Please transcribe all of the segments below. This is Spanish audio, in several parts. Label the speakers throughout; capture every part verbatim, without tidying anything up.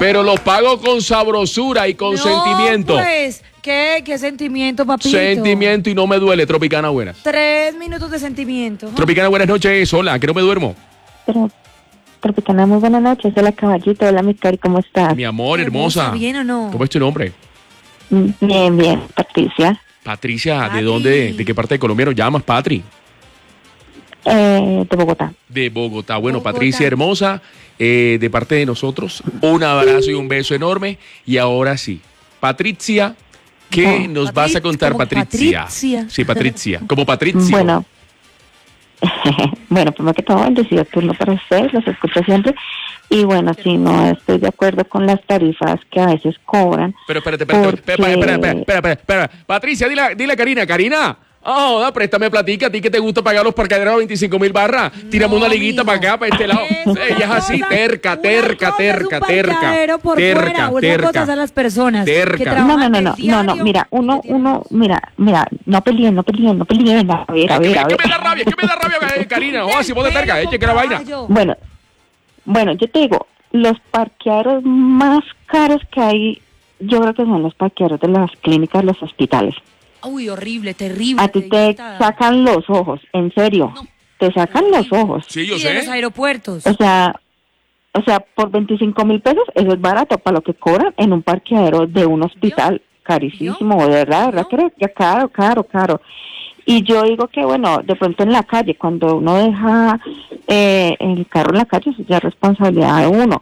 Speaker 1: Pero los pago con sabrosura y con
Speaker 2: no,
Speaker 1: sentimiento.
Speaker 2: Pues, ¿qué? ¿Qué sentimiento, papito?
Speaker 1: Sentimiento y no me duele. Tropicana, buenas.
Speaker 2: Tres minutos de sentimiento. ¿No?
Speaker 1: Tropicana, buenas noches. Hola, que no me duermo.
Speaker 3: Pero, Tropicana, muy buenas noches. Hola, caballito. Hola, mi cari, ¿cómo estás?
Speaker 1: Mi amor, hermosa.
Speaker 2: ¿Bien o no?
Speaker 1: ¿Cómo es tu nombre?
Speaker 3: Bien, bien, Patricia.
Speaker 1: Patricia, ¿de
Speaker 2: Patri.
Speaker 1: dónde? ¿De qué parte de Colombia nos llamas, Patri?
Speaker 3: Eh, de Bogotá.
Speaker 1: De Bogotá. Bueno,
Speaker 2: Bogotá.
Speaker 1: Patricia hermosa, eh, de parte de nosotros, un abrazo y un beso enorme. Y ahora sí, Patricia, ¿qué
Speaker 3: Oh.
Speaker 1: nos
Speaker 2: Patri-
Speaker 1: vas a contar,
Speaker 2: como
Speaker 1: Patricia?
Speaker 2: Patricia.
Speaker 1: Sí, Patricia, como Patricia.
Speaker 3: Bueno, bueno, primero que todo, bendecido turno para ustedes, los escucho siempre. Y bueno, si no estoy de acuerdo con las tarifas que a veces cobran.
Speaker 1: Pero espérate, espérate,
Speaker 3: porque-
Speaker 1: espera, espera, espera, espera, espera, espera. Patricia, dile, dile a Karina, Karina. Oh, da, préstame platica, a ti que te gusta pagar los parqueaderos a veinticinco mil barras. Tírame una liguita
Speaker 2: mijo.
Speaker 1: para acá, para este lado.
Speaker 2: Es
Speaker 1: Ella es
Speaker 2: una
Speaker 1: así,
Speaker 2: cosa-
Speaker 1: terca,
Speaker 2: una
Speaker 1: terca,
Speaker 2: cosa
Speaker 1: terca,
Speaker 2: es un
Speaker 1: terca.
Speaker 2: parqueadero por
Speaker 1: Terca,
Speaker 2: fuera, otra
Speaker 1: terca.
Speaker 2: cosa son las personas
Speaker 1: terca.
Speaker 2: que
Speaker 1: No,
Speaker 3: No,
Speaker 2: trabajan
Speaker 3: no, no,
Speaker 2: el
Speaker 3: no, no,
Speaker 2: diario
Speaker 3: no, mira,
Speaker 2: y
Speaker 3: uno,
Speaker 2: que tienen-
Speaker 3: uno, mira, mira, no peleen, no peleen, no peleen, a ver, a
Speaker 1: Es que,
Speaker 3: ver, a
Speaker 1: me, que
Speaker 3: ver.
Speaker 1: me da rabia, es que me da rabia, eh, Karina. Oh, si vos de terca, eche que la vaina.
Speaker 2: Caballo.
Speaker 3: Bueno, bueno, yo te digo, los parqueaderos más caros que hay, yo creo que son los parqueaderos de las clínicas, los hospitales.
Speaker 2: Uy, horrible, terrible.
Speaker 3: A ti te
Speaker 2: Está-
Speaker 3: sacan los ojos, en serio,
Speaker 2: No.
Speaker 3: te sacan los ojos.
Speaker 1: Sí, yo
Speaker 2: Y de los
Speaker 1: sé.
Speaker 2: aeropuertos.
Speaker 3: O sea, o sea, por veinticinco mil pesos, eso es barato para lo que cobran en un parqueadero de un hospital, carísimo, de verdad, de verdad que era caro, caro, caro. Y yo digo que, bueno, de pronto en la calle, cuando uno deja eh, el carro en la calle, eso ya es responsabilidad de uno.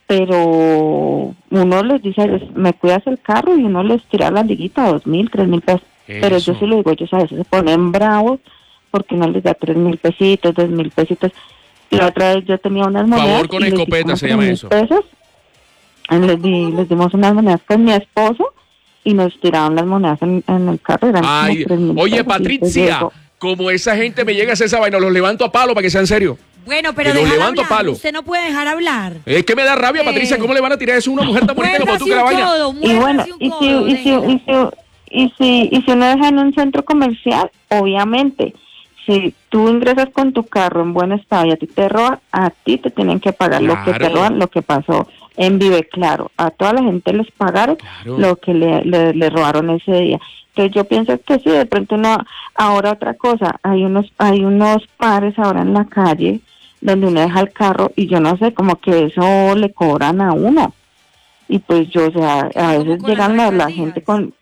Speaker 3: Pero uno les dice, a ellos, me cuidas el carro, y uno les tira la liguita, dos mil, tres mil pesos. Pero
Speaker 1: Eso.
Speaker 3: yo sí lo digo, ellos a veces se ponen bravos porque uno les da tres mil pesitos, dos mil pesitos. Y la otra vez yo tenía unas monedas.
Speaker 1: Favor con
Speaker 3: y les di
Speaker 1: escopeta
Speaker 3: como
Speaker 1: se llama
Speaker 3: tres mil
Speaker 1: eso.
Speaker 3: pesos. Y les, di, les dimos unas monedas con mi esposo y nos tiraron las monedas en, en el carro. Eran como
Speaker 1: Ay,
Speaker 3: tres mil
Speaker 1: oye,
Speaker 3: pesos. Y pues yo
Speaker 1: Patricia,
Speaker 3: digo,
Speaker 1: como esa gente me llega a hacer esa vaina, los levanto a palo para que sea en serio.
Speaker 2: Bueno, pero
Speaker 1: que lo
Speaker 2: dejar
Speaker 1: levanto a
Speaker 2: hablar.
Speaker 1: palo.
Speaker 2: Usted no puede dejar hablar.
Speaker 1: Es que me da rabia,
Speaker 2: Eh.
Speaker 1: Patricia, ¿cómo le van a tirar eso a una mujer tan bonita como tú
Speaker 2: Muérdase
Speaker 1: que la
Speaker 2: un
Speaker 1: vaina?
Speaker 2: codo,
Speaker 3: Y bueno,
Speaker 2: muérdase un
Speaker 3: y si,
Speaker 2: codo,
Speaker 3: y, si,
Speaker 2: venga.
Speaker 3: y, si, y, si, y si uno deja en un centro comercial, obviamente, si tú ingresas con tu carro en buen estado y a ti te roban, a ti te tienen que pagar lo que te
Speaker 1: Claro.
Speaker 3: roban, lo que pasó en Vive Claro. A toda la gente les pagaron
Speaker 1: Claro.
Speaker 3: lo que le, le, le robaron ese día. Entonces yo pienso que sí, de pronto no. Ahora otra cosa, hay unos hay unos pares ahora en la calle donde uno deja el carro y yo no sé, como que eso le cobran a uno. Y pues yo, o sea, a
Speaker 2: Como
Speaker 3: veces
Speaker 2: con
Speaker 3: llegan
Speaker 2: las
Speaker 3: la, la
Speaker 2: alcaldías.
Speaker 3: gente con...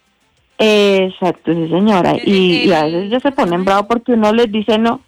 Speaker 3: Exacto, sí señora.
Speaker 2: El-
Speaker 3: Y,
Speaker 2: el-
Speaker 3: y a veces ellos se
Speaker 2: ¿cómo se
Speaker 3: ponen
Speaker 2: llama
Speaker 3: bravos
Speaker 2: eso?
Speaker 3: porque uno les dice no.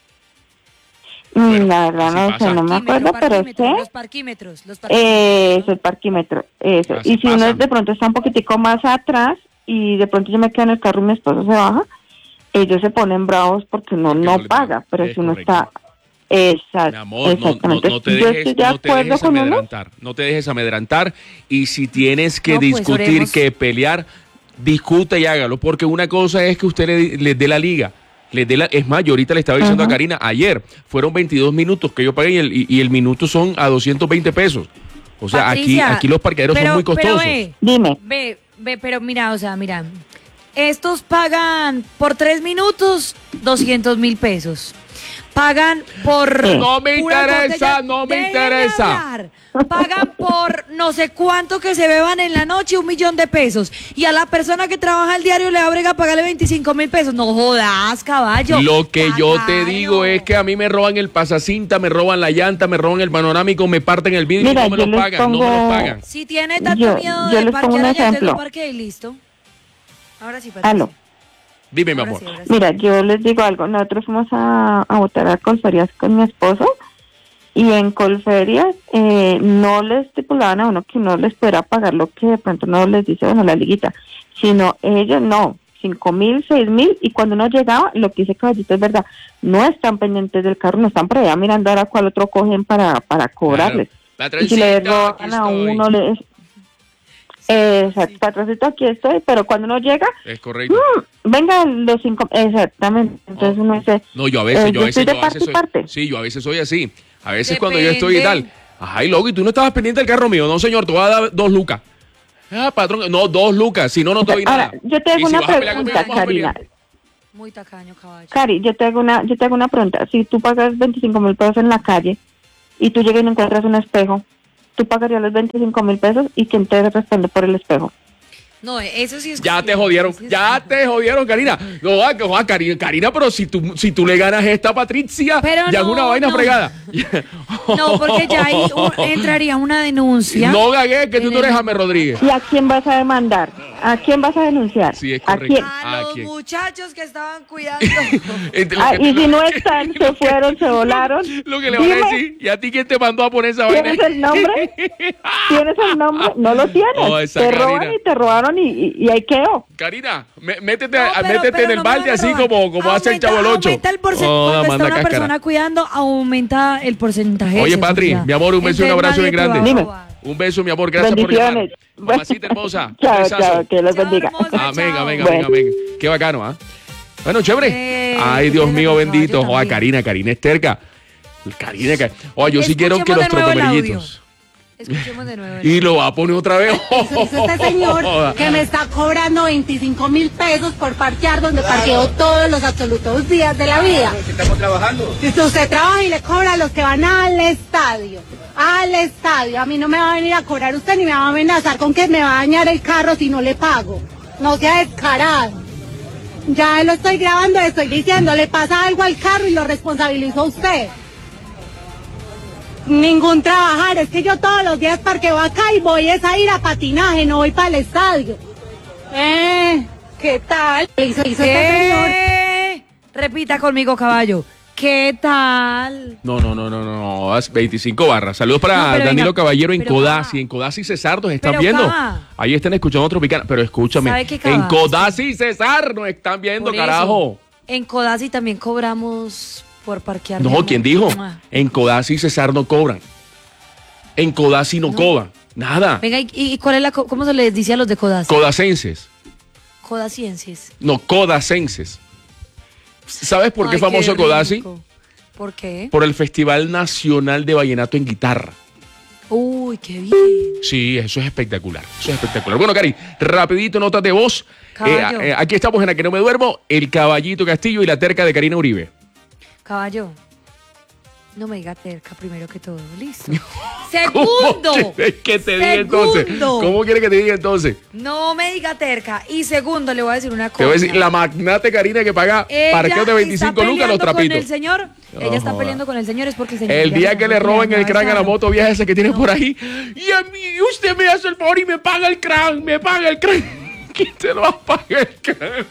Speaker 3: Mm,
Speaker 1: Bueno,
Speaker 3: la verdad
Speaker 1: así
Speaker 3: no
Speaker 1: pasa.
Speaker 3: sé, no me
Speaker 2: Parquímetro,
Speaker 3: acuerdo, pero
Speaker 2: parquímetro,
Speaker 3: sé...
Speaker 2: Los parquímetros, los
Speaker 3: Eh,
Speaker 2: parquímetros.
Speaker 3: es el parquímetro, eso.
Speaker 1: Así
Speaker 3: Y si uno
Speaker 1: pasa.
Speaker 3: es- de pronto está un poquitico más atrás y de pronto yo me quedo en el carro y mi esposo se baja, ellos se ponen bravos porque uno
Speaker 1: Porque
Speaker 3: no,
Speaker 1: no le
Speaker 3: paga,
Speaker 1: paga.
Speaker 3: pero
Speaker 1: Es
Speaker 3: si uno
Speaker 1: correcto.
Speaker 3: está... Exacto,
Speaker 1: Mi amor, no, no,
Speaker 3: exactamente.
Speaker 1: no te
Speaker 3: yo
Speaker 1: dejes,
Speaker 3: estoy de
Speaker 1: no te
Speaker 3: acuerdo
Speaker 1: dejes
Speaker 3: con uno.
Speaker 1: amedrentar, no te dejes amedrentar, y si tienes que
Speaker 2: No, pues,
Speaker 1: discutir,
Speaker 2: oremos.
Speaker 1: que pelear, discuta y hágalo, porque una cosa es que usted le, le dé la liga, le dé la, es más, yo ahorita le estaba diciendo
Speaker 3: Ajá.
Speaker 1: a Karina, ayer fueron veintidós minutos que yo pagué y el, y, y el minuto son a doscientos veinte pesos, o sea,
Speaker 2: Patricia,
Speaker 1: aquí, aquí los parqueaderos
Speaker 2: pero-
Speaker 1: son muy
Speaker 2: pero
Speaker 1: costosos.
Speaker 2: ve,
Speaker 3: Dime.
Speaker 2: Ve, ve, pero mira, o sea, mira, estos pagan por tres minutos doscientos mil pesos. Pagan por...
Speaker 3: Sí.
Speaker 1: No me
Speaker 2: pura
Speaker 1: interesa,
Speaker 2: botella-
Speaker 1: no me
Speaker 2: Déjeme
Speaker 1: interesa.
Speaker 2: hablar. Pagan por no sé cuánto que se beban en la noche, un millón de pesos. Y a la persona que trabaja al diario le abrega pagarle veinticinco mil pesos. No jodas, caballo.
Speaker 1: Lo que yo te
Speaker 2: Tacaño.
Speaker 1: digo es que a mí me roban el pasacinta, me roban la llanta, me roban el panorámico, me parten el vidrio
Speaker 3: Mira,
Speaker 1: y no me
Speaker 3: yo
Speaker 1: lo
Speaker 3: les
Speaker 1: pagan, no me lo
Speaker 3: pongo-
Speaker 1: pagan.
Speaker 2: Si tiene tanto
Speaker 3: Yo-
Speaker 2: miedo
Speaker 3: yo
Speaker 2: de
Speaker 3: les pongo un
Speaker 2: parquear allá, entonces
Speaker 3: ejemplo.
Speaker 2: lo parquee y listo. Ahora sí, Patricia.
Speaker 3: Aló.
Speaker 1: Dime, mi
Speaker 2: Ahora
Speaker 1: amor.
Speaker 2: sí, ahora sí.
Speaker 3: Mira, yo les digo algo, nosotros fuimos a, a votar a Colferias con mi esposo y en Colferias eh, no les estipulaban a uno que uno les pudiera pagar lo que de pronto no les dice, bueno, la liguita, sino ellos no, cinco mil, seis mil, y cuando uno llegaba, lo que dice Caballito es verdad, no están pendientes del carro, no están por allá mirando ahora cuál otro cogen para, para cobrarles.
Speaker 1: Claro.
Speaker 3: Y si le
Speaker 1: Patroncito, aquí
Speaker 3: roban a
Speaker 1: estoy.
Speaker 3: uno, les... Exacto, patroncito, aquí estoy, pero cuando uno llega,
Speaker 1: Es correcto.
Speaker 3: mm, vengan los cinco, exactamente, entonces
Speaker 1: Oh.
Speaker 3: uno dice,
Speaker 1: No, yo a veces,
Speaker 3: eh,
Speaker 1: yo a
Speaker 3: yo
Speaker 1: veces,
Speaker 3: estoy de
Speaker 1: yo a
Speaker 3: parte
Speaker 1: veces
Speaker 3: y
Speaker 1: soy.
Speaker 3: parte.
Speaker 1: Sí, yo a veces soy así. A veces cuando yo estoy y
Speaker 2: Depende.
Speaker 1: tal. Ay, loco, y tú no estabas pendiente del carro mío. No, señor, te voy a dar dos lucas. Ah, patrón, no, dos lucas. Si no, no te doy
Speaker 3: Ahora,
Speaker 1: nada.
Speaker 3: yo te
Speaker 1: Y
Speaker 3: hago
Speaker 1: si
Speaker 3: una
Speaker 1: vas a pelear conmigo,
Speaker 3: pregunta,
Speaker 1: vamos a pelear.
Speaker 3: Karina.
Speaker 2: Muy tacaño, caballo.
Speaker 3: Cari, yo te hago una, yo te hago una pregunta. Si tú pagas veinticinco mil pesos en la calle y tú llegas y no encuentras un espejo, tú pagarías los veinticinco mil pesos y quién te responde por el espejo.
Speaker 2: No, eso sí es...
Speaker 1: Ya te jodieron, ya te jodieron, Karina. No, ah, que, ah, Karina, Karina, pero si tú, si tú le ganas esta a Patricia,
Speaker 2: Pero
Speaker 1: ya
Speaker 2: no,
Speaker 1: es una vaina
Speaker 2: no.
Speaker 1: fregada.
Speaker 2: No, porque ya ahí un- entraría una denuncia.
Speaker 1: No gagué, que tú
Speaker 2: En
Speaker 1: no eres
Speaker 2: el-
Speaker 1: James Rodríguez.
Speaker 3: ¿Y a quién vas a demandar? ¿A quién vas a denunciar?
Speaker 1: Sí, es
Speaker 3: ¿A
Speaker 1: correcto.
Speaker 3: quién?
Speaker 2: A
Speaker 1: ¿A
Speaker 2: los
Speaker 1: quién?
Speaker 2: muchachos que estaban cuidando.
Speaker 1: Este, lo
Speaker 3: Ah,
Speaker 1: que-
Speaker 3: y si no están, se fueron, se volaron.
Speaker 1: Lo que le van a
Speaker 3: Dime,
Speaker 1: decir, ¿y a ti quién te mandó a poner esa vaina?
Speaker 3: ¿tienes el nombre? ¿Tienes el nombre? No lo tienes.
Speaker 1: Oh, esa
Speaker 3: te
Speaker 1: Karina.
Speaker 3: roban y te robaron y, y, y ahí quedó.
Speaker 1: Karina, me- métete,
Speaker 2: No,
Speaker 1: a-
Speaker 2: pero-
Speaker 1: métete
Speaker 2: pero
Speaker 1: en el
Speaker 2: no me
Speaker 1: balde
Speaker 2: van a
Speaker 1: así
Speaker 2: robar.
Speaker 1: como, como hace el
Speaker 2: Aumenta-
Speaker 1: Chavo el Ocho.
Speaker 2: Aumenta el porcentaje.
Speaker 1: Oh,
Speaker 2: Cuando
Speaker 1: manda
Speaker 2: está una
Speaker 1: cáscara.
Speaker 2: persona cuidando, aumenta el porcentaje. de
Speaker 1: Oye, Patri,
Speaker 2: seguridad.
Speaker 1: mi amor, un beso y un
Speaker 2: Entonces,
Speaker 1: abrazo
Speaker 2: nadie
Speaker 1: bien grande.
Speaker 2: te va a
Speaker 3: Dime.
Speaker 2: robar.
Speaker 1: Un beso, mi amor, gracias por
Speaker 3: Bendiciones.
Speaker 1: llamar. Mamacita hermosa. un
Speaker 3: Chao,
Speaker 1: besazo.
Speaker 3: chao, que les
Speaker 2: Chao,
Speaker 3: bendiga.
Speaker 2: hermosa.
Speaker 1: Amén,
Speaker 2: Chao.
Speaker 1: amén, amén,
Speaker 3: Bueno.
Speaker 1: amén. Qué bacano, ¿ah? Bueno, chévere.
Speaker 2: Eh,
Speaker 1: Ay, Dios
Speaker 2: qué
Speaker 1: mío,
Speaker 2: pena,
Speaker 1: bendito.
Speaker 2: yo
Speaker 1: Joder,
Speaker 2: también.
Speaker 1: Karina, Karina es terca. Karina, Ka- Oye, yo sí quiero que
Speaker 2: Escuchemos
Speaker 1: los
Speaker 2: de nuevo el
Speaker 1: trocomerillitos.
Speaker 2: Escuchemos de nuevo. el-
Speaker 1: Y lo va a poner otra vez.
Speaker 4: Eso hizo este señor que me está cobrando veinticinco mil pesos por parquear donde parqueo todos los absolutos días de la vida.
Speaker 5: Estamos trabajando.
Speaker 4: Si usted trabaja y le cobra a los que van al estadio, al estadio, a mí no me va a venir a cobrar usted ni me va a amenazar con que me va a dañar el carro si no le pago. No sea descarado. Ya lo estoy grabando, le estoy diciendo, le pasa algo al carro y lo responsabilizó usted. Ningún trabajar, es que yo todos los días parqueo acá y voy es a ir a patinaje, no voy para el estadio. Eh, ¿qué tal? Hizo, hizo este señor.
Speaker 2: ¿Qué? Repita conmigo, caballo. ¿Qué tal?
Speaker 1: No, no, no, no, no, no, haz veinticinco barras. Saludos para
Speaker 2: No, pero
Speaker 1: Danilo
Speaker 2: venga,
Speaker 1: Caballero en
Speaker 2: pero
Speaker 1: Codazzi.
Speaker 2: Cava.
Speaker 1: En Codazzi y Cesar nos están
Speaker 2: Pero
Speaker 1: viendo.
Speaker 2: Cava.
Speaker 1: Ahí están escuchando Tropicana. Pero escúchame,
Speaker 2: ¿Sabe qué, Cava?
Speaker 1: en Codazzi y Cesar nos están viendo,
Speaker 2: Por eso,
Speaker 1: carajo.
Speaker 2: En Codazzi también cobramos por parquear. mi
Speaker 1: No,
Speaker 2: amor.
Speaker 1: ¿quién dijo?
Speaker 2: Mua.
Speaker 1: En Codazzi y Cesar no cobran. En Codazzi no,
Speaker 2: No.
Speaker 1: cobran. Nada.
Speaker 2: Venga, ¿y, y cuál es la co- cómo se les dice a los de Codazzi?
Speaker 1: Codacenses.
Speaker 2: Codacienses.
Speaker 1: No, codacenses. ¿Sabes por qué
Speaker 2: Ay,
Speaker 1: es famoso
Speaker 2: qué
Speaker 1: Codazzi?
Speaker 2: rico. ¿Por qué?
Speaker 1: Por el Festival Nacional de Vallenato en Guitarra.
Speaker 2: Uy, qué bien.
Speaker 1: Sí, eso es espectacular. Eso es espectacular. Bueno, Cari, rapidito, notas de voz.
Speaker 2: Caballo.
Speaker 1: Eh, eh, aquí estamos en La Que No Me Duermo, el Caballito Castillo y la terca de Karina Uribe.
Speaker 2: Caballo, no me diga terca primero que todo. Listo.
Speaker 1: ¿Cómo
Speaker 2: Segundo.
Speaker 1: quieres que te diga entonces?
Speaker 2: Segundo.
Speaker 1: ¿Cómo quieres que te diga entonces?
Speaker 2: No me diga terca. Y segundo, le voy a decir una cosa.
Speaker 1: Te voy a decir, la magnate Karina que paga
Speaker 2: Ella
Speaker 1: parqueo de veinticinco
Speaker 2: está
Speaker 1: lucas los
Speaker 2: peleando con
Speaker 1: trapitos.
Speaker 2: el señor.
Speaker 1: No
Speaker 2: Ella está
Speaker 1: joda.
Speaker 2: peleando con el señor es porque el señor.
Speaker 1: El
Speaker 2: ya
Speaker 1: día
Speaker 2: no
Speaker 1: que
Speaker 2: se
Speaker 1: le roben
Speaker 2: pelea,
Speaker 1: el crán a la
Speaker 2: ¿sabes?
Speaker 1: moto vieja esa que tiene por ahí. Y a mí, usted me hace el favor y me paga el crán, me paga el crán. ¿Quién te lo va a pagar el crán?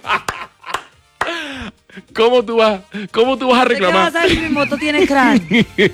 Speaker 1: ¿Cómo tú vas, cómo tú vas a
Speaker 2: ¿De qué vas
Speaker 1: reclamar?
Speaker 2: a saber si mi moto tiene crán?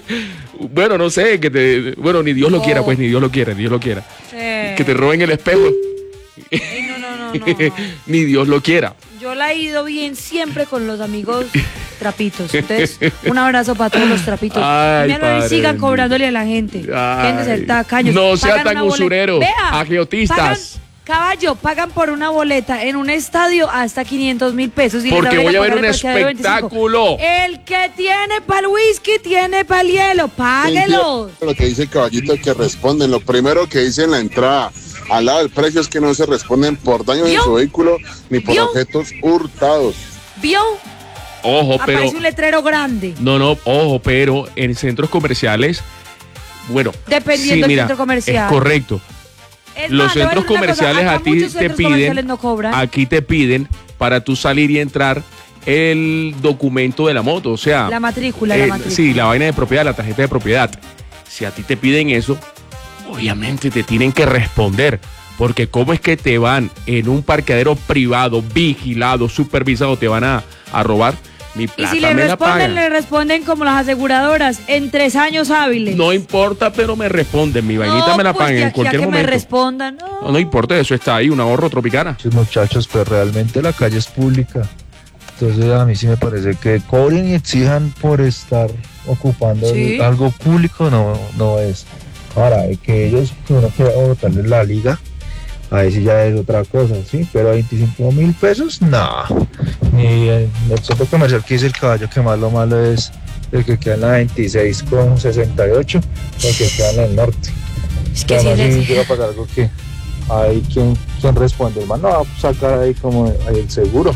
Speaker 1: Bueno, no sé, que te, bueno, ni Dios lo
Speaker 2: No.
Speaker 1: quiera, pues ni Dios lo quiera, ni Dios lo quiera.
Speaker 2: Eh,
Speaker 1: Que te roben el espejo,
Speaker 2: ey, no, no, no, no, no.
Speaker 1: ni Dios lo quiera.
Speaker 2: Yo la he ido bien siempre con los amigos trapitos. Entonces, un abrazo para todos los trapitos.
Speaker 1: Ay,
Speaker 2: Míralo,
Speaker 1: padre
Speaker 2: sigan
Speaker 1: bendito.
Speaker 2: cobrándole a la gente.
Speaker 1: Ay,
Speaker 2: Dejen de ser tacaños.
Speaker 1: no sea
Speaker 2: Pagan
Speaker 1: tan
Speaker 2: una boleta.
Speaker 1: usurero,
Speaker 2: Vea,
Speaker 1: agiotistas.
Speaker 2: pagan- Caballo, pagan por una boleta en un estadio hasta quinientos mil pesos. y les
Speaker 1: Porque
Speaker 2: obligan
Speaker 1: voy a ver
Speaker 2: pagar
Speaker 1: un
Speaker 2: el parqueadero veinticinco.
Speaker 1: espectáculo.
Speaker 2: El que tiene para el whisky, tiene para el hielo. Páguelo.
Speaker 6: Lo que dice el caballito que responden, lo primero que dice en la entrada, al lado del precio es que no se responden por daños en
Speaker 2: ¿Vio?
Speaker 6: su vehículo ni por
Speaker 2: ¿Vio?
Speaker 6: objetos hurtados.
Speaker 2: ¿Vio?
Speaker 1: Ojo, pero
Speaker 2: Aparece un letrero grande.
Speaker 1: no, no, ojo, pero en centros comerciales, bueno,
Speaker 2: Dependiendo
Speaker 1: sí,
Speaker 2: del
Speaker 1: mira,
Speaker 2: centro comercial.
Speaker 1: es correcto.
Speaker 2: Es
Speaker 1: Los
Speaker 2: más, le voy a
Speaker 1: centros
Speaker 2: decir una cosa,
Speaker 1: comerciales
Speaker 2: acá
Speaker 1: a ti
Speaker 2: muchos
Speaker 1: te
Speaker 2: centros
Speaker 1: piden,
Speaker 2: comerciales no cobran.
Speaker 1: aquí te piden para tú salir y entrar el documento de la moto, o sea,
Speaker 2: La matrícula,
Speaker 1: eh,
Speaker 2: la matrícula.
Speaker 1: sí, la vaina de propiedad, la tarjeta de propiedad. Si a ti te piden eso, obviamente te tienen que responder, porque cómo es que te van en un parqueadero privado, vigilado, supervisado, te van a, a robar. Mi
Speaker 2: Y
Speaker 1: plata
Speaker 2: si le
Speaker 1: me la
Speaker 2: responden,
Speaker 1: pagan.
Speaker 2: le responden como las aseguradoras, en tres años hábiles.
Speaker 1: No importa, pero me responden, mi vainita me la
Speaker 2: pues,
Speaker 1: pagan
Speaker 2: de
Speaker 1: en
Speaker 2: aquí a
Speaker 1: cualquier
Speaker 2: que me
Speaker 1: momento.
Speaker 2: respondan. No.
Speaker 1: No, no importa, eso está ahí, un ahorro Tropicana.
Speaker 7: Muchos muchachos, pues realmente la calle es pública. Entonces a mí sí me parece que cobren y exijan por estar ocupando
Speaker 2: Sí.
Speaker 7: algo público no, no es. Ahora, de que ellos, que uno quiera botarles la liga, ahí sí ya es otra cosa, ¿sí? Pero veinticinco mil pesos, no. Ni en el centro comercial que dice el caballo que más lo malo es el que queda en la veintiséis con sesenta y ocho, o el que queda en el norte.
Speaker 2: Es que sí,
Speaker 7: Además,
Speaker 2: es-
Speaker 7: si llega a pasar algo que hay quien, quien responde, el man no va a sacar ahí como ahí el seguro.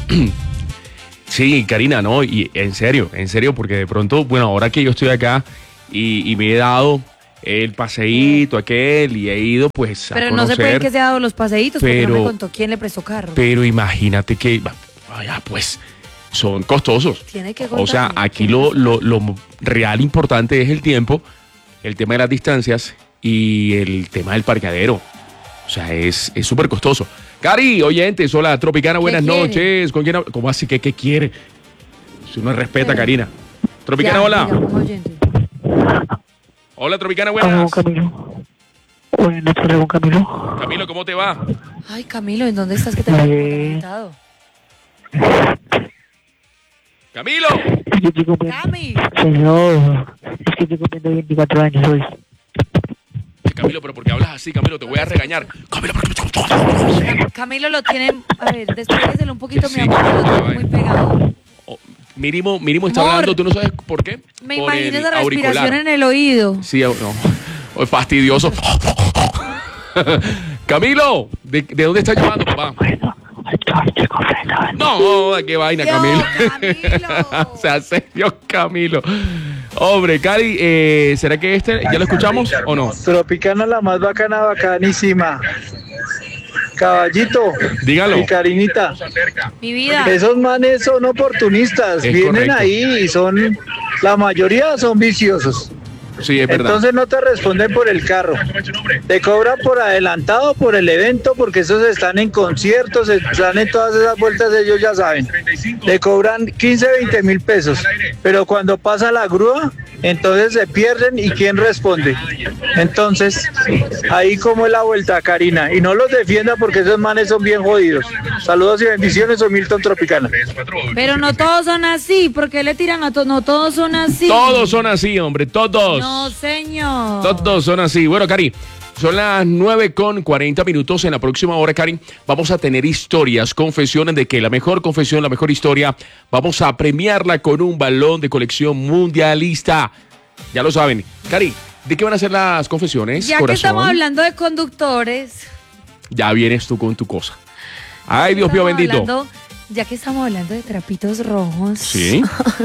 Speaker 1: Sí, Karina, no, y en serio, en serio, porque de pronto, bueno, ahora que yo estoy acá y, y me he dado el paseíto aquel y he ido pues a
Speaker 2: Pero
Speaker 1: conocer.
Speaker 2: no se puede que se ha dado los paseitos porque
Speaker 1: pero-
Speaker 2: no me contó quién le prestó carro.
Speaker 1: Pero imagínate que, vaya, pues son costosos.
Speaker 2: Tiene que
Speaker 1: O sea,
Speaker 2: contarme.
Speaker 1: aquí lo, lo, lo real importante es el tiempo, el tema de las distancias y el tema del parqueadero. O sea, es es súper costoso. Cari, oyentes, hola, Tropicana, buenas
Speaker 2: quiere?
Speaker 1: noches. ¿Con quién hab- ¿Cómo así que qué quiere? Si uno respeta,
Speaker 2: Pero-
Speaker 1: Karina. Tropicana,
Speaker 2: Ya,
Speaker 1: hola.
Speaker 2: diga, como oyente.
Speaker 1: Hola, Tropicana,
Speaker 5: Hola,
Speaker 1: buenas.
Speaker 5: Camilo. Buenas tardes, don Camilo.
Speaker 1: Camilo, ¿cómo te va?
Speaker 2: Ay, Camilo, ¿en dónde estás que te veo
Speaker 5: Eh.
Speaker 2: invitado?
Speaker 1: Camilo.
Speaker 5: Es que estoy cumpliendo,
Speaker 2: Cami.
Speaker 5: señor, es que estoy cumpliendo veinticuatro años hoy.
Speaker 1: Camilo, pero ¿por qué hablas así, Camilo? Te voy a regañar. Camilo, ¿por qué?
Speaker 2: Cam- Camilo lo tiene, a ver, despégueselo un poquito,
Speaker 1: Sí,
Speaker 2: mi amor, que lo
Speaker 1: ya
Speaker 2: tengo
Speaker 1: va.
Speaker 2: muy pegado.
Speaker 1: Oh, mínimo, mínimo está
Speaker 2: Amor.
Speaker 1: hablando, ¿tú no sabes por qué?
Speaker 2: Me
Speaker 1: Por
Speaker 2: imagino
Speaker 1: el
Speaker 2: esa respiración
Speaker 1: auricular.
Speaker 2: en el oído.
Speaker 1: Sí, no. Oh, fastidioso. Camilo, ¿de, de dónde estás llamando, papá?
Speaker 5: Bueno, yo estoy completo.
Speaker 1: No, qué vaina,
Speaker 2: Yo,
Speaker 1: Camilo.
Speaker 2: Camilo.
Speaker 1: Se hace Dios, Camilo. Hombre, Cari, eh, ¿será que este ya lo escuchamos o no?
Speaker 8: Tropicana la más bacana, bacanísima. Caballito
Speaker 1: Dígalo.
Speaker 8: y Karinita.
Speaker 2: Mi vida.
Speaker 8: Esos manes son oportunistas,
Speaker 1: Es
Speaker 8: vienen
Speaker 1: correcto.
Speaker 8: ahí y son, la mayoría son viciosos.
Speaker 1: Sí, es verdad.
Speaker 8: Entonces no te responden por el carro. Te cobran por adelantado, por el evento, porque esos están en conciertos, están en todas esas vueltas, ellos ya saben. Te cobran quince, veinte mil pesos. Pero cuando pasa la grúa, entonces se pierden y ¿quién responde? Entonces, ahí como es la vuelta, Karina. Y no los defienda porque esos manes son bien jodidos. Saludos y bendiciones, soy Milton Tropicana.
Speaker 2: Pero no todos son así, porque le tiran a todos, no todos son así.
Speaker 1: Todos son así, hombre, todos.
Speaker 2: No, señor.
Speaker 1: Todos son así. Bueno, Cari, son las nueve con cuarenta minutos. En la próxima hora, Cari, vamos a tener historias, confesiones de que la mejor confesión, la mejor historia, vamos a premiarla con un balón de colección mundialista. Ya lo saben. Cari, ¿de qué van a ser las confesiones,
Speaker 2: Ya que
Speaker 1: corazón?
Speaker 2: estamos hablando de conductores.
Speaker 1: Ya vienes tú con tu cosa. Ay, Dios mío
Speaker 2: estamos
Speaker 1: bendito.
Speaker 2: hablando- ya que estamos hablando de trapitos rojos.
Speaker 1: Sí.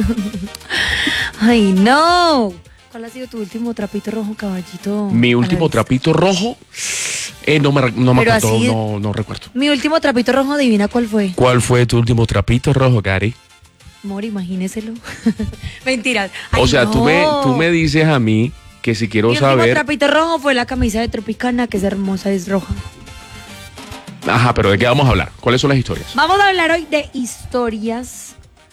Speaker 2: Ay, no. ¿Cuál ha sido tu último trapito rojo, caballito?
Speaker 1: Mi
Speaker 2: A la
Speaker 1: último
Speaker 2: vista.
Speaker 1: trapito rojo, eh, no me, re- no me
Speaker 2: Pero
Speaker 1: acuerdo,
Speaker 2: así-
Speaker 1: no, no recuerdo.
Speaker 2: Mi último trapito rojo, adivina cuál fue.
Speaker 1: ¿Cuál fue tu último trapito rojo, Cari?
Speaker 2: Amor, imagíneselo. Mentiras. Ay,
Speaker 1: O sea, tú, me,
Speaker 2: no.
Speaker 1: tú me dices a mí que si quiero
Speaker 2: Mi último
Speaker 1: saber...
Speaker 2: trapito rojo fue la camisa de Tropicana, que es hermosa, es roja.
Speaker 1: Ajá, pero ¿de qué vamos a hablar? ¿Cuáles son las historias?
Speaker 2: Vamos a hablar hoy de historias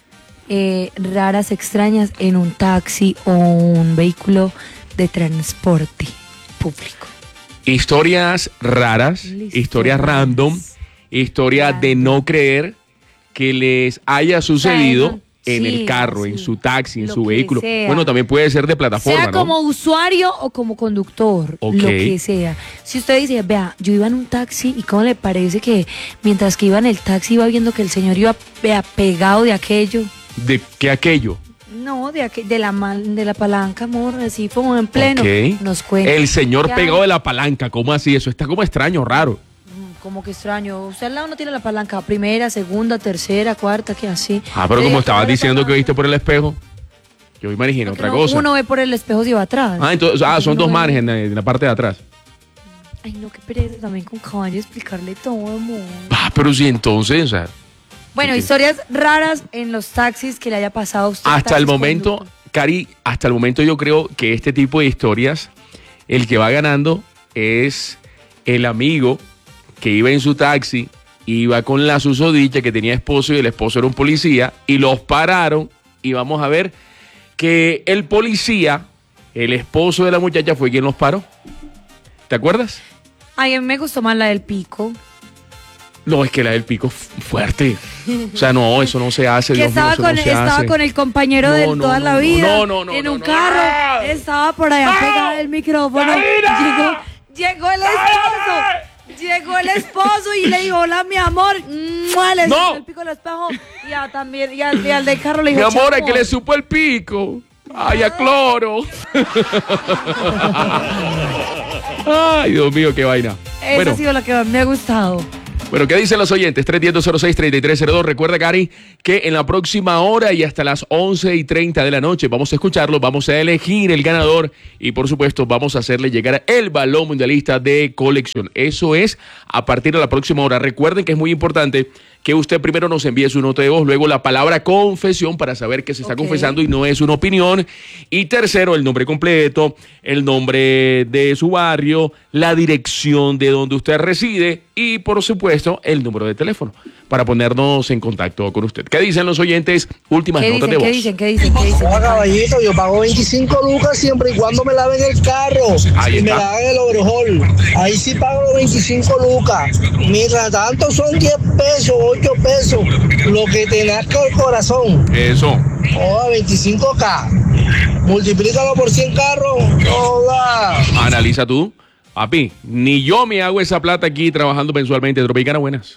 Speaker 2: eh, raras, extrañas en un taxi o un vehículo de transporte público.
Speaker 1: Historias raras,
Speaker 2: Listo.
Speaker 1: historias random, historias de no creer que les haya sucedido
Speaker 2: Bueno,
Speaker 1: en
Speaker 2: sí,
Speaker 1: el carro,
Speaker 2: sí.
Speaker 1: en su taxi, en
Speaker 2: Lo
Speaker 1: su
Speaker 2: que
Speaker 1: vehículo.
Speaker 2: sea.
Speaker 1: Bueno, también puede ser de plataforma,
Speaker 2: Sea
Speaker 1: ¿no?
Speaker 2: como usuario o como conductor,
Speaker 1: Ok.
Speaker 2: lo que sea. Si usted dice, vea, yo iba en un taxi y cómo le parece que mientras que iba en el taxi iba viendo que el señor iba vea, pegado de aquello.
Speaker 1: ¿De qué aquello?
Speaker 2: No, de, aqu- de, la, mal- de la palanca, amor, así como en pleno.
Speaker 1: Ok.
Speaker 2: Nos cuenta.
Speaker 1: El señor
Speaker 2: Ya.
Speaker 1: pegado de la palanca, ¿cómo así? Eso está como extraño, raro.
Speaker 2: Mm, Como que extraño. Usted al lado no tiene la palanca. Primera, segunda, tercera, cuarta, que así.
Speaker 1: Ah, pero
Speaker 2: Yo
Speaker 1: como
Speaker 2: digo,
Speaker 1: estabas
Speaker 2: ¿cuál es la
Speaker 1: diciendo que
Speaker 2: palanca?
Speaker 1: viste por el espejo, yo imaginé
Speaker 2: Porque
Speaker 1: otra
Speaker 2: no,
Speaker 1: cosa.
Speaker 2: Uno ve por el espejo si va atrás.
Speaker 1: Ah, entonces, ah, son
Speaker 2: Uno
Speaker 1: dos
Speaker 2: ve-
Speaker 1: manes en la, en la parte de atrás.
Speaker 2: Ay, no, qué pereza también con caballo explicarle todo, amor.
Speaker 1: Ah, pero sí, entonces, o sea,
Speaker 2: Bueno,
Speaker 1: Ok.
Speaker 2: historias raras en los taxis que le haya pasado a usted.
Speaker 1: hasta el
Speaker 2: taxis
Speaker 1: momento,
Speaker 2: conductor.
Speaker 1: Cari, hasta el momento yo creo que este tipo de historias, el que va ganando es el amigo que iba en su taxi, iba con la susodicha que tenía esposo y el esposo era un policía y los pararon y vamos a ver que el policía, el esposo de la muchacha fue quien los paró. ¿Te acuerdas?
Speaker 2: Ay, a mí me gustó más la del pico.
Speaker 1: No, es que la del pico fu- fuerte. O sea, no, eso no se hace.
Speaker 2: Que
Speaker 1: Dios mío,
Speaker 2: estaba,
Speaker 1: eso
Speaker 2: con,
Speaker 1: no se
Speaker 2: estaba
Speaker 1: hace.
Speaker 2: con el compañero
Speaker 1: No,
Speaker 2: de
Speaker 1: no,
Speaker 2: toda
Speaker 1: no,
Speaker 2: la
Speaker 1: no,
Speaker 2: vida.
Speaker 1: no, no, no,
Speaker 2: en
Speaker 1: no,
Speaker 2: un
Speaker 1: no.
Speaker 2: carro. Estaba por allá pegado el micrófono. Llegó, llegó el esposo. Llegó el esposo y le dijo, hola, mi amor. ¡Mua! Le
Speaker 1: No.
Speaker 2: subió el pico al espejo. Y, a, también, y, al, y al del carro le
Speaker 1: Mi
Speaker 2: dijo,
Speaker 1: amor, a
Speaker 2: "Chamo".
Speaker 1: que le supo el pico. Ay, a cloro. Ay, Dios mío, qué vaina.
Speaker 2: Esa
Speaker 1: Bueno,
Speaker 2: ha sido la que más me ha gustado.
Speaker 1: Bueno, ¿qué dicen los oyentes? tres uno cero, dos cero seis, tres tres cero dos. Recuerda, Cari, que en la próxima hora y hasta las once y treinta de la noche vamos a escucharlo, vamos a elegir el ganador y, por supuesto, vamos a hacerle llegar el balón mundialista de colección. Eso es a partir de la próxima hora. Recuerden que es muy importante que usted primero nos envíe su nota de voz, luego la palabra confesión para saber que se está okay. confesando y no es una opinión. Y tercero, el nombre completo, el nombre de su barrio, la dirección de donde usted reside y, por supuesto, el número de teléfono para ponernos en contacto con usted. ¿Qué dicen los oyentes? Últimas
Speaker 2: ¿Qué
Speaker 1: notas
Speaker 2: dicen,
Speaker 1: de voz.
Speaker 2: ¿Qué dicen? ¿Qué dicen? ¿Qué dicen?
Speaker 9: Oh, caballito, yo pago veinticinco lucas siempre y cuando me laven el carro
Speaker 1: Ahí
Speaker 9: y
Speaker 1: está.
Speaker 9: me laven el overhaul. Ahí sí pago los veinticinco lucas. Mientras tanto son diez pesos, ocho pesos, lo que te nazca el corazón.
Speaker 1: Eso.
Speaker 9: Oh, veinticinco K. Multiplícalo por cien carros. Toda.
Speaker 1: Analiza tú. Papi, ni yo me hago esa plata aquí trabajando mensualmente. Tropicana, buenas.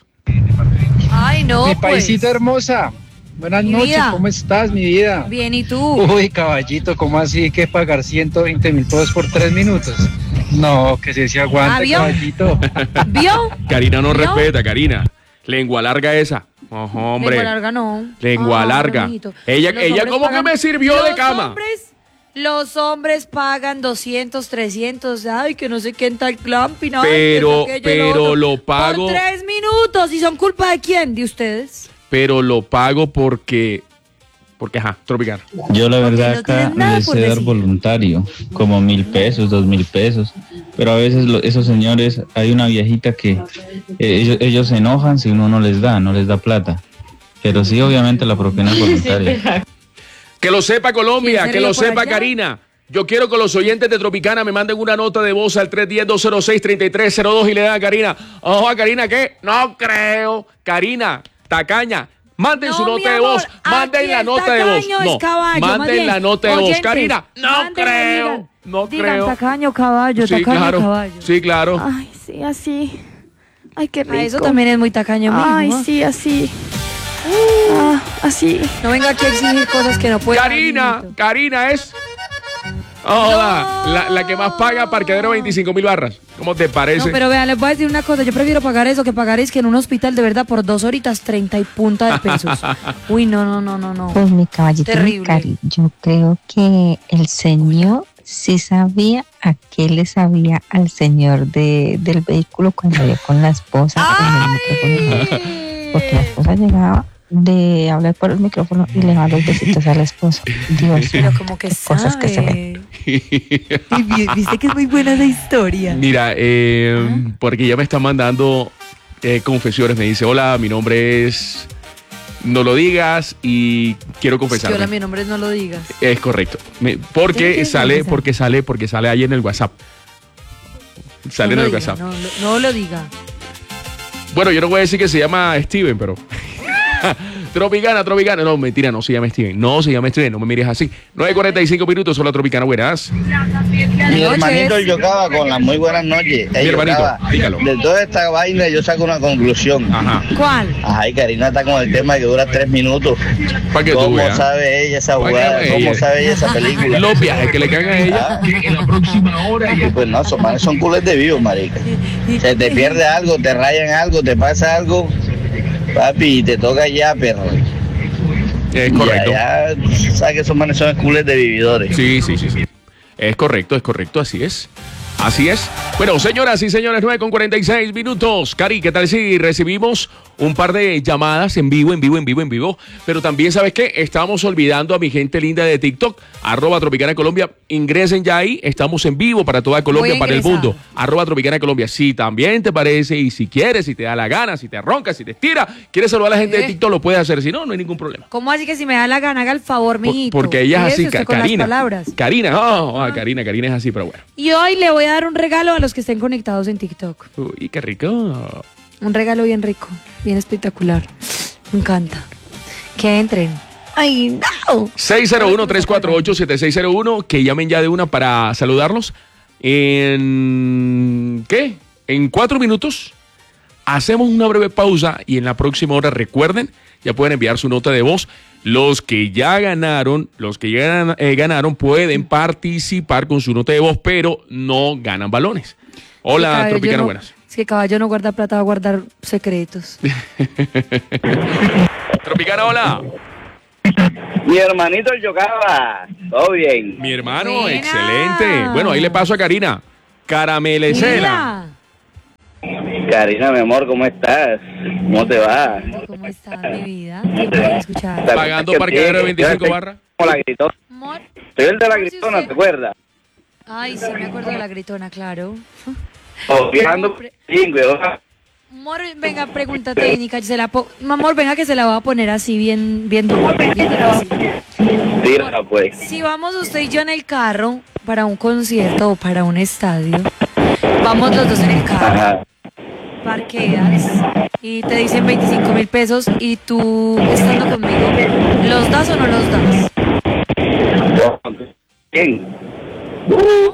Speaker 2: Ay, no,
Speaker 10: Mi
Speaker 2: pues.
Speaker 10: paisita hermosa. Buenas
Speaker 2: Mi
Speaker 10: noches,
Speaker 2: vida.
Speaker 10: ¿cómo estás, mi vida?
Speaker 2: Bien, ¿y tú?
Speaker 10: Uy, caballito, ¿cómo así que pagar ciento veinte mil pesos por tres minutos? No, que se se aguante,
Speaker 2: Ah, ¿vio?
Speaker 10: caballito.
Speaker 2: ¿Vio?
Speaker 1: Karina no
Speaker 2: ¿Vio?
Speaker 1: respeta, Karina. Lengua larga esa. Ojo, hombre.
Speaker 2: Lengua larga no.
Speaker 1: Lengua
Speaker 2: Ah,
Speaker 1: larga.
Speaker 2: bonito.
Speaker 1: Ella,
Speaker 2: Los
Speaker 1: ella
Speaker 2: hombres
Speaker 1: como
Speaker 2: pagan-
Speaker 1: que me sirvió de
Speaker 2: los
Speaker 1: cama.
Speaker 2: Hombres, los hombres pagan doscientos, trescientos, ay, que no sé qué en tal clamping. ay,
Speaker 1: Pero,
Speaker 2: que no sé qué, yo
Speaker 1: pero
Speaker 2: otro.
Speaker 1: lo pago,
Speaker 2: Por tres minutos. ¿Y son culpa de quién? ¿De ustedes?
Speaker 1: pero lo pago porque, porque ajá, Tropicana.
Speaker 11: Yo la verdad
Speaker 2: no
Speaker 11: acá
Speaker 2: tienen nada
Speaker 11: les
Speaker 2: por
Speaker 11: sé dar
Speaker 2: decir.
Speaker 11: voluntario, como mil pesos, dos mil pesos, pero a veces lo- esos señores, hay una viejita que eh, ellos, ellos se enojan si uno no les da, no les da plata, pero sí obviamente la propina es voluntaria.
Speaker 1: Que lo sepa Colombia,
Speaker 2: ¿Quién se
Speaker 1: que lo
Speaker 2: ríe por
Speaker 1: sepa
Speaker 2: allá?
Speaker 1: Karina. Yo quiero que los oyentes de Tropicana me manden una nota de voz al tres uno cero, dos cero seis, tres tres cero dos y le dan a Karina. Ojo, a Karina, ¿qué? No creo. Karina, tacaña. Manden
Speaker 2: No,
Speaker 1: su
Speaker 2: mi
Speaker 1: nota de
Speaker 2: amor,
Speaker 1: voz. Manden
Speaker 2: aquí
Speaker 1: la
Speaker 2: el
Speaker 1: nota de voz.
Speaker 2: tacaño
Speaker 1: No,
Speaker 2: es caballo, más
Speaker 1: manden
Speaker 2: bien.
Speaker 1: la nota de voz.
Speaker 2: Oyentes,
Speaker 1: Karina, no
Speaker 2: mándenme,
Speaker 1: creo.
Speaker 2: digan,
Speaker 1: No
Speaker 2: digan,
Speaker 1: creo.
Speaker 2: tacaño caballo,
Speaker 1: Sí,
Speaker 2: tacaño
Speaker 1: claro.
Speaker 2: caballo.
Speaker 1: Sí, claro.
Speaker 12: Ay, sí, así. Ay, qué rico.
Speaker 2: Ah, eso también es muy tacaño mismo.
Speaker 12: Ay,
Speaker 2: ¿ah?
Speaker 12: sí, así. Ah, así.
Speaker 2: No venga aquí a exigir cosas que no puede.
Speaker 1: Karina, Karina es. Hola,
Speaker 2: No.
Speaker 1: la, la que más paga parqueadero veinticinco mil barras. ¿Cómo te parece?
Speaker 2: No, pero vean, les voy a decir una cosa. Yo prefiero pagar eso que pagar es que en un hospital de verdad por dos horitas treinta y punta de pesos. Uy, no, no, no, no, no.
Speaker 13: Pues mi caballito, mi
Speaker 2: Terrible.
Speaker 13: cari, yo creo que el señor sí sabía a qué le sabía al señor de, del vehículo cuando iba con la esposa en el micrófono. Porque la esposa llegaba de hablar por el micrófono y le daba los besitos a la esposa. Dios
Speaker 2: Pero
Speaker 13: mío,
Speaker 2: como que
Speaker 13: qué cosas que se ven.
Speaker 2: sabe. Viste que es muy buena esa historia.
Speaker 1: Mira, eh, porque ya me están mandando eh, confesiones. Me dice, hola, mi nombre es... No lo digas y quiero
Speaker 2: Sí,
Speaker 1: confesarme.
Speaker 2: hola, mi nombre es no lo digas.
Speaker 1: Es correcto. Me-
Speaker 2: ¿Qué
Speaker 1: porque
Speaker 2: quieres
Speaker 1: sale,
Speaker 2: confesar?
Speaker 1: porque sale, porque sale ahí en el WhatsApp. Sale
Speaker 2: no
Speaker 1: en el
Speaker 2: lo diga,
Speaker 1: WhatsApp.
Speaker 2: No, lo- no lo diga.
Speaker 1: Bueno, yo no voy a decir que se llama Steven, pero... Tropicana, Tropicana. No, mentira, no se llama Steven. No se llama Steven, no me mires así. nueve cuarenta y cinco minutos, hola Tropicana, buenas.
Speaker 8: Mi hermanito el Yocaba con las muy buenas noches.
Speaker 1: Mi
Speaker 8: Ey,
Speaker 1: hermanito,
Speaker 8: Yocaba,
Speaker 1: dígalo.
Speaker 8: de toda esta vaina yo saco una conclusión.
Speaker 1: Ajá.
Speaker 2: ¿Cuál?
Speaker 8: Ay, Karina está con el tema que dura tres minutos.
Speaker 1: Para que tú
Speaker 8: ¿Cómo
Speaker 1: veas.
Speaker 8: sabe ella esa
Speaker 1: Pa' que
Speaker 8: jugada?
Speaker 1: vea
Speaker 8: ¿Cómo
Speaker 1: ella.
Speaker 8: sabe ella esa película?
Speaker 1: Los viajes que le caen a ella.
Speaker 8: Ah, en la próxima hora. Pues no, son, manes son culos de vivo, marica. Se te pierde algo, te rayan algo, te pasa algo, papi, y te toca ya, perro.
Speaker 1: Es correcto.
Speaker 8: Ya, ya, sabes que esos manes son culos de vividores.
Speaker 1: Sí, sí, sí, sí. Es correcto, es correcto, así es. Así es. Bueno, señoras y señores, nueve con cuarenta y seis minutos. Cari, ¿qué tal si recibimos un par de llamadas en vivo, en vivo, en vivo, en vivo? Pero también, ¿sabes qué? Estamos olvidando a mi gente linda de TikTok, arroba Tropicana Colombia. Ingresen ya ahí, estamos en vivo para toda Colombia,
Speaker 2: Voy a
Speaker 1: para el
Speaker 2: ingresar.
Speaker 1: mundo. Arroba Tropicana Colombia. Si también te parece y si quieres, si te da la gana, si te roncas, si te estira, quieres saludar a la gente de
Speaker 2: ¿Qué?
Speaker 1: TikTok, lo puedes hacer. Si no, no hay ningún problema.
Speaker 2: ¿Cómo así que si me da la gana, haga el favor,
Speaker 1: Por-
Speaker 2: mijito?
Speaker 1: porque ella es
Speaker 2: Fíjese
Speaker 1: así,
Speaker 2: usted
Speaker 1: Ca-
Speaker 2: con las
Speaker 1: Karina.
Speaker 2: palabras.
Speaker 1: Karina, oh, ah, Karina, Karina es así, pero bueno.
Speaker 2: Y hoy le voy a dar un regalo a los que estén conectados en TikTok.
Speaker 1: Uy, qué rico.
Speaker 2: Un regalo bien rico, bien espectacular. Me encanta. Que entren. ¡Ay, no!
Speaker 1: seis cero uno, tres cuatro ocho, siete seis cero uno, que llamen ya de una para saludarlos. En... ¿Qué? En cuatro minutos hacemos una breve pausa y en la próxima hora, recuerden, ya pueden enviar su nota de voz. Los que ya ganaron, los que ya gan- eh, ganaron pueden participar con su nota de voz, pero no ganan balones.
Speaker 2: Sí,
Speaker 1: Hola,
Speaker 2: caballo,
Speaker 1: Tropicana,
Speaker 2: yo no-
Speaker 1: buenas.
Speaker 2: Es Es que caballo no guarda plata, va a guardar secretos.
Speaker 1: Tropicana, hola.
Speaker 14: Mi hermanito el Yocaba, todo bien.
Speaker 1: Mi hermano,
Speaker 2: Buena.
Speaker 1: excelente. Bueno, ahí le paso a Karina. Caramelecela.
Speaker 14: Karina, mi amor, ¿cómo estás? ¿Cómo te va?
Speaker 2: ¿Cómo estás, mi vida? ¿Qué puedo escuchar?
Speaker 1: Pagando parqueadero de veinticinco barras.
Speaker 14: Como la gritona.
Speaker 2: Amor.
Speaker 14: Soy el de la gritona, ¿te acuerdas?
Speaker 2: Ay, sí, me acuerdo de la gritona, claro.
Speaker 14: Oh, viajando cinco,
Speaker 2: Amor, venga, pregúntate, Nica, se la po- amor, venga que se la voy a poner así bien, bien duro, bien difícil.
Speaker 14: Tira, pues.
Speaker 2: Si vamos usted y yo en el carro para un concierto o para un estadio, vamos los dos en el carro,
Speaker 14: Ajá.
Speaker 2: parqueas y te dicen veinticinco mil pesos y tú estando conmigo, ¿los das o no los das?
Speaker 14: ¿Quién? Uh,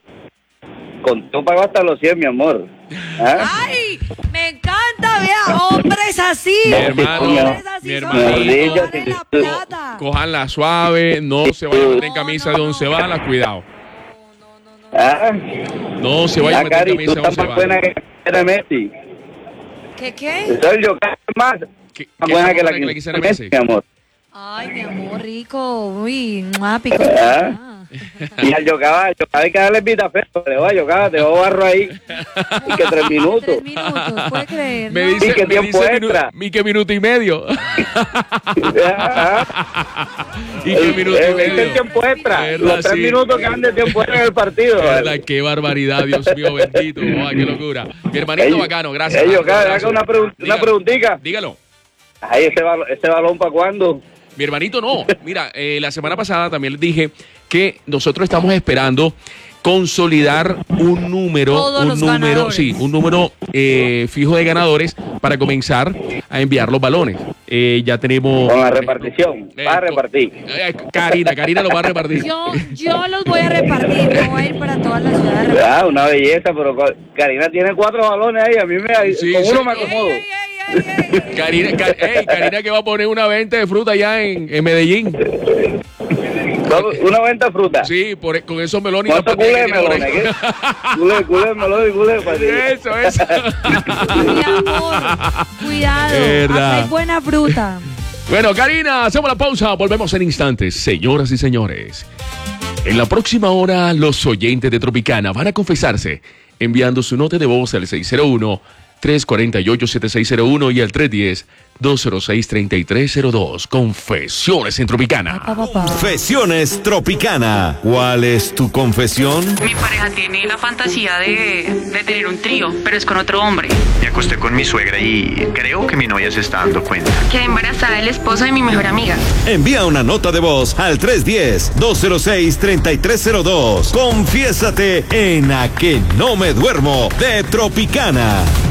Speaker 14: con tú pago hasta los cien, mi amor. ¿Ah?
Speaker 2: ¡Ay! Me encanta, vea, hombres así.
Speaker 1: Mi hermano,
Speaker 2: hombres así
Speaker 1: mi
Speaker 2: son
Speaker 1: hermano.
Speaker 2: los que valen la plata.
Speaker 1: Cojanla suave, no se vayan a meter en camisa de once balas, cuidado.
Speaker 14: ¿Ah?
Speaker 1: No se vayan a
Speaker 14: Ah,
Speaker 1: meter en
Speaker 14: Cari,
Speaker 1: camisa
Speaker 14: tú
Speaker 1: de
Speaker 14: estás
Speaker 1: once
Speaker 14: más buena
Speaker 1: balas.
Speaker 14: que era Messi.
Speaker 2: ¿Qué qué?
Speaker 14: Soy yo, más.
Speaker 1: ¿Qué,
Speaker 14: Más
Speaker 1: qué
Speaker 14: buena
Speaker 1: más
Speaker 14: que la
Speaker 1: buena que la
Speaker 14: que
Speaker 1: quisiera
Speaker 14: Messi,
Speaker 1: Messi?
Speaker 14: mi amor.
Speaker 2: Ay, mi amor rico. Uy, mua, pico.
Speaker 14: ¿Ah? Y al Yocaba, al Yocaba hay que darle pita feo. Le voy a Yocaba, te voy a barro ahí. Y que tres minutos.
Speaker 2: Tres minutos, puede creer.
Speaker 1: Me
Speaker 2: ¿no?
Speaker 1: dice,
Speaker 14: ¿Y qué
Speaker 1: me
Speaker 14: tiempo
Speaker 1: dice
Speaker 14: extra?
Speaker 1: minu- y que minuto y medio.
Speaker 14: Ajá.
Speaker 1: Y que minuto y
Speaker 14: Es el
Speaker 1: medio.
Speaker 14: tiempo extra.
Speaker 1: ¿Verdad?
Speaker 14: Los tres
Speaker 1: Sí.
Speaker 14: minutos que han de tiempo extra en el partido.
Speaker 1: ¿Verdad?
Speaker 14: ¿vale?
Speaker 1: Qué barbaridad, Dios mío, bendito. Ay, qué locura. Mi hermanito
Speaker 14: Ey,
Speaker 1: bacano, gracias.
Speaker 14: ey,
Speaker 1: hermano,
Speaker 14: Yocaba,
Speaker 1: un
Speaker 14: haga
Speaker 1: abrazo.
Speaker 14: una, pregun- una
Speaker 1: Dígalo.
Speaker 14: preguntita.
Speaker 1: Dígalo.
Speaker 14: Ay, ese, balo- ese balón para cuándo.
Speaker 1: Mi hermanito no. Mira, eh, la semana pasada también les dije que nosotros estamos esperando consolidar un número,
Speaker 2: Todos
Speaker 1: un
Speaker 2: los
Speaker 1: número,
Speaker 2: ganadores.
Speaker 1: sí, un número eh, fijo de ganadores para comenzar a enviar los balones. Eh, ya tenemos.
Speaker 14: Con la repartición.
Speaker 1: Eh,
Speaker 14: Va a
Speaker 1: con-
Speaker 14: repartir.
Speaker 1: eh, Karina, Karina lo va a repartir.
Speaker 2: Yo, yo los voy a repartir, no voy a ir para todas las ciudades.
Speaker 14: Ah, una belleza, pero co- Karina tiene cuatro balones ahí. A mí me,
Speaker 1: Sí,
Speaker 14: con
Speaker 1: sí.
Speaker 14: uno me acomodo.
Speaker 1: Karina, Ka- ey, Karina que va a poner una venta de fruta allá en, en Medellín.
Speaker 14: Con Una venta de fruta.
Speaker 1: Sí, por, con esos melones y
Speaker 14: ¿Cuántos
Speaker 1: zapatillas
Speaker 14: cules
Speaker 1: que
Speaker 14: de
Speaker 1: tiene por
Speaker 14: melones?
Speaker 1: ahí.
Speaker 14: ¿Qué? Cule, cule, melón y cule de patilla.
Speaker 1: Eso, eso.
Speaker 2: Mi amor, cuidado,
Speaker 1: Verdad.
Speaker 2: acá hay buena fruta.
Speaker 1: Bueno, Karina, hacemos la pausa. Volvemos en instantes, señoras y señores. En la próxima hora, los oyentes de Tropicana van a confesarse enviando su nota de voz al seis cero uno, tres cuatro ocho, siete seis cero uno y al tres uno cero, dos cero seis, tres tres cero dos. Confesiones en Tropicana.
Speaker 15: Confesiones Tropicana. ¿Cuál es tu confesión?
Speaker 16: Mi pareja tiene la fantasía de, de tener un trío, pero es con otro hombre.
Speaker 17: Me acosté con mi suegra y creo que mi novia se está dando cuenta.
Speaker 16: Quedé embarazada del esposo de mi mejor amiga.
Speaker 15: Envía una nota de voz al tres uno cero, dos cero seis, tres tres cero dos. Confiésate en A Que No Me Duermo de Tropicana.